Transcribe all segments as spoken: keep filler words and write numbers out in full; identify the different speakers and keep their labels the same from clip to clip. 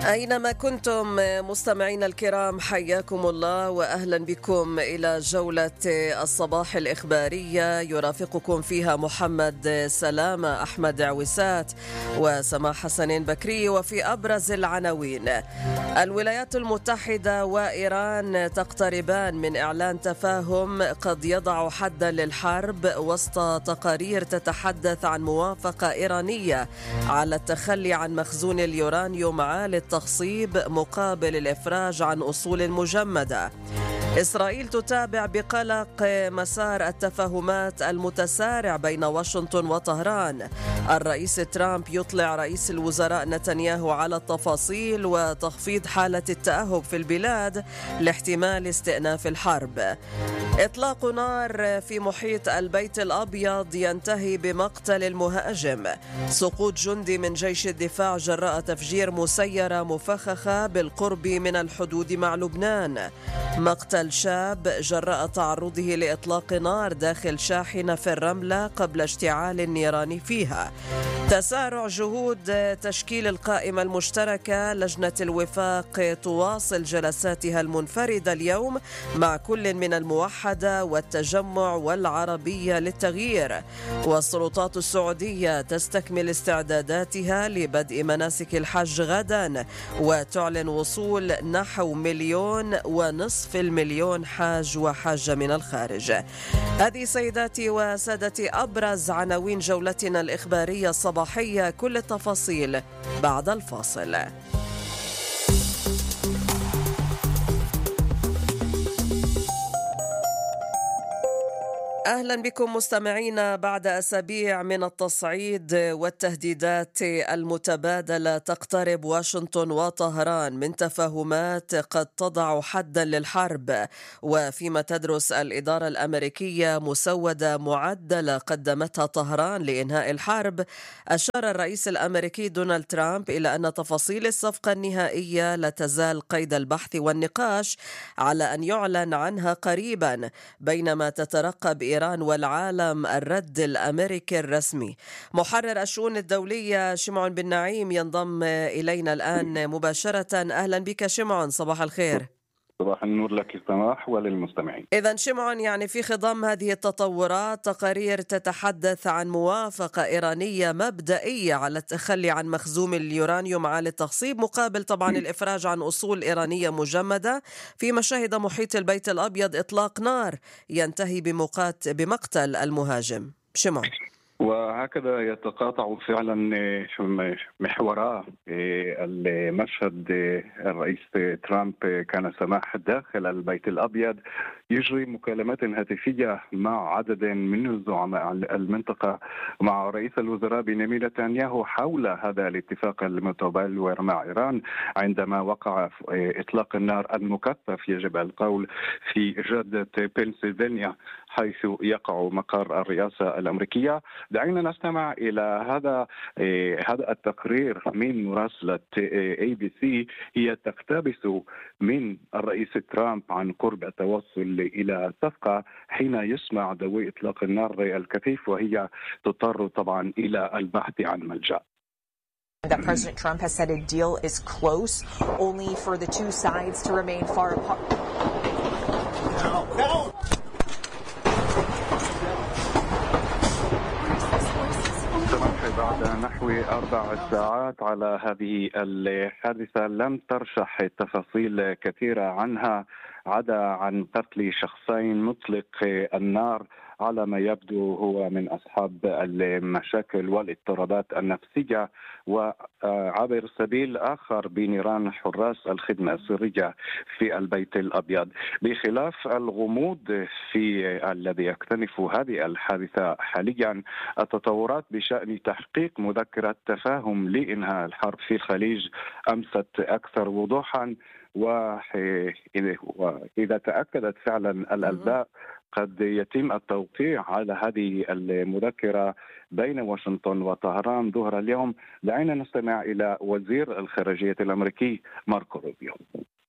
Speaker 1: أينما كنتم مستمعينا الكرام، حياكم الله وأهلا بكم إلى جولة الصباح الإخبارية يرافقكم فيها محمد سلامة، أحمد عويسات وسماح حسنين بكري. وفي أبرز العناوين: الولايات المتحدة وإيران تقتربان من إعلان تفاهم قد يضع حدا للحرب وسط تقارير تتحدث عن موافقة إيرانية على التخلي عن مخزون اليورانيوم عالي التخصيب مقابل الإفراج عن أصول مجمدة. إسرائيل تتابع بقلق مسار التفاهمات المتسارع بين واشنطن وطهران. الرئيس ترامب يطلع رئيس الوزراء نتنياهو على التفاصيل وتخفيض حالة التأهب في البلاد لاحتمال استئناف الحرب. إطلاق نار في محيط البيت الأبيض ينتهي بمقتل المهاجم. سقوط جندي من جيش الدفاع جراء تفجير مسيرة مفخخة بالقرب من الحدود مع لبنان. مقتل شاب جراء تعرضه لإطلاق نار داخل شاحنة في الرملة قبل اشتعال النيران فيها. تسارع جهود تشكيل القائمة المشتركة. لجنة الوفاق تواصل جلساتها المنفردة اليوم مع كل من الموحدة والتجمع والعربية للتغيير. والسلطات السعودية تستكمل استعداداتها لبدء مناسك الحج غدا وتعلن وصول نحو مليون ونصف المليون حاج وحاجة من الخارج. هذه سيداتي وسادتي أبرز عناوين جولتنا الإخبارية الصباحية، كل التفاصيل بعد الفاصل. أهلا بكم مستمعينا. بعد أسابيع من التصعيد والتهديدات المتبادلة تقترب واشنطن وطهران من تفاهمات قد تضع حدا للحرب. وفيما تدرس الإدارة الأمريكية مسودة معدلة قدمتها طهران لإنهاء الحرب، أشار الرئيس الأمريكي دونالد ترامب إلى أن تفاصيل الصفقة النهائية لا تزال قيد البحث والنقاش على أن يعلن عنها قريبا، بينما تترقب إيران والعالم الرد الأمريكي الرسمي. محرر الشؤون الدولية شمعون بن نعيم ينضم إلينا الآن مباشرة. أهلا بك شمعون، صباح الخير.
Speaker 2: صباح النور لك سماح وللمستمعين.
Speaker 1: إذن شمعون، يعني في خضم هذه التطورات تقارير تتحدث عن موافقة إيرانية مبدئية على التخلي عن مخزون اليورانيوم عالي التخصيب مقابل طبعا الإفراج عن أصول إيرانية مجمدة، فيما شهد محيط البيت الأبيض إطلاق نار ينتهي بمقات بمقتل المهاجم. شمعون،
Speaker 2: وهكذا يتقاطع فعلا محورا المشهد. الرئيس ترامب كان سماح داخل البيت الأبيض يجري مكالمات هاتفية مع عدد من الزعماء المنطقة مع رئيس الوزراء بنيامين نتنياهو حول هذا الاتفاق المتبادل مع إيران، عندما وقع إطلاق النار المكثف يجب القول في جادة بنسلفانيا حيث يقع مقر الرئاسة الأمريكية. دعينا نستمع إلى هذا هذا التقرير من مراسلة إيه بي سي، هي تقتبس من الرئيس ترامب عن قرب التوصل إلى صفقة حين يسمع ضوء إطلاق النار الكثيف، وهي تضطر طبعا إلى البحث عن ملجأ.
Speaker 3: That President Trump has said a deal is close, only for the two sides to remain far apart. No, no.
Speaker 2: بعد نحو أربع ساعات على هذه الحادثة لم ترشح تفاصيل كثيرة عنها عدا عن قتل شخصين مطلق النار على ما يبدو هو من أصحاب المشاكل والاضطرابات النفسية، وعبر سبيل آخر بنيران حراس الخدمة السرية في البيت الأبيض. بخلاف الغموض في الذي يكتنف هذه الحادثة حاليا، التطورات بشأن تحقيق مذكرة تفاهم لإنهاء الحرب في الخليج أمست أكثر وضوحا، وإذا تأكدت فعلا الألباء قد يتم التوقيع على هذه المذكرة بين واشنطن وطهران ظهر اليوم. دعينا نستمع إلى وزير الخارجية الأمريكي ماركو روبيو.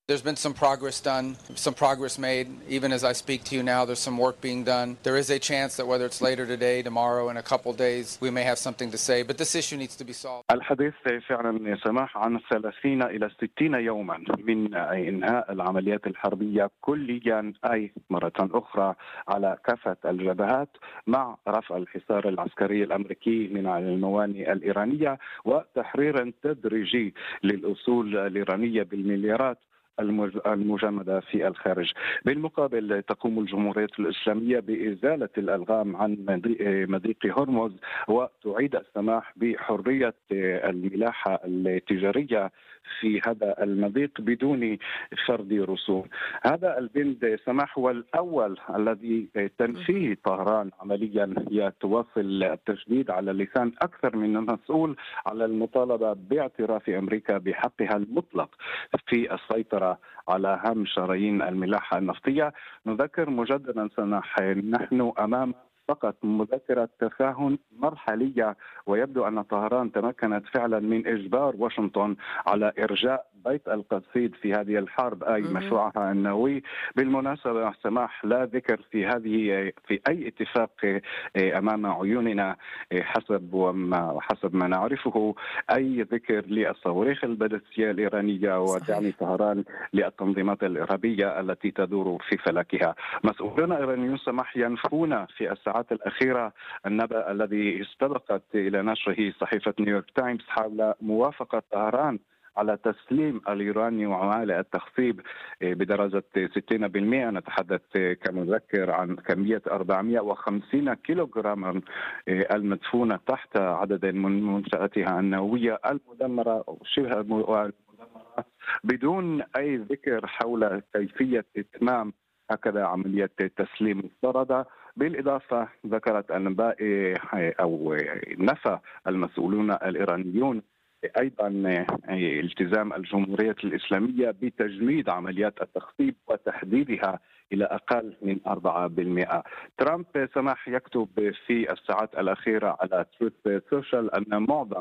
Speaker 4: There's been some progress done, some progress made. Even as I speak to you now, there's some work being done. There is a chance that whether it's later today, tomorrow, in a couple of days, we may have something to say. But this issue needs to be solved.
Speaker 2: الحديث فعلا سماح عن ثلاثين إلى ستين يوما من إنهاء العمليات الحربية كليا، أي مرة أخرى على كافة الجبهات، مع رفع الحصار العسكري الأمريكي من على الموانئ الإيرانية وتحرير تدريجي للأصول الإيرانية بالمليارات المجمدة في الخارج. بالمقابل تقوم الجمهورية الإسلامية بإزالة الألغام عن مضيق هرمز وتعيد السماح بحرية الملاحة التجارية في هذا المضيق بدون فرض رسوم. هذا البند سماح هو الأول الذي تنفيه طهران عمليا. هي تواصل التشديد على لسان أكثر من مسؤول على المطالبة باعتراف أمريكا بحقها المطلق في السيطرة على أهم شرايين الملاحة النفطية. نذكر مجددا سماح نحن أمام فقط مذكرة تفاهم مرحلية، ويبدو أن طهران تمكنت فعلا من إجبار واشنطن على إرجاء بيت القصيد في هذه الحرب، أي مشروعها النووي. بالمناسبة سماح لا ذكر في هذه في أي اتفاق أمام عيوننا حسب وما حسب ما نعرفه أي ذكر للصواريخ البالستية الإيرانية ودعم طهران للتنظيمات الإرهابية التي تدور في فلكها. مسؤولون إيرانيون سماح ينفون في الساعات الأخيرة النبأ الذي استبقت إلى نشره صحيفة نيويورك تايمز حول موافقة طهران على تسليم اليورانيوم وعمالة التخصيب بدرجة ستين بالمئة. نتحدث كمذكر عن كمية أربعمئة وخمسين كيلوغراما المدفونة تحت عدد من منشآتها النووية المدمرة شبه المدمرة بدون أي ذكر حول كيفية إتمام هكذا عملية تسليم مفترضة. بالإضافة ذكرت أنباء أو نفى المسؤولون الإيرانيون أيضا التزام الجمهورية الإسلامية بتجميد عمليات التخطيب وتحديدها إلى أقل من أربعة بالمئة. ترامب سماح يكتب في الساعات الأخيرة على تروث سوشيال أن معظم